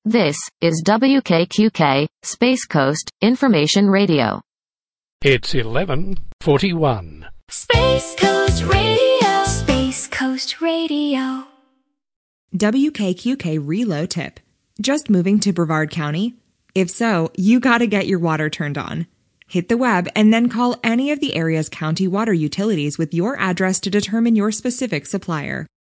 This is WKQK, Space Coast, Information Radio. It's 11:41. Space Coast Radio. Space Coast Radio. WKQK Relo tip. Just moving to Brevard County? If so, you gotta get your water turned on. Hit the web and then call any of the area's county water utilities with your address to determine your specific supplier.